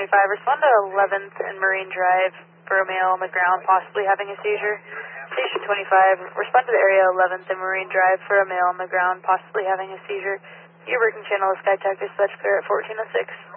25, respond to 11th and Marine Drive for a male on the ground possibly having a seizure. Station 25, respond to the area 11th and Marine Drive for a male on the ground possibly having a seizure. Your working channel is SkyTech, dispatch clear at 1406.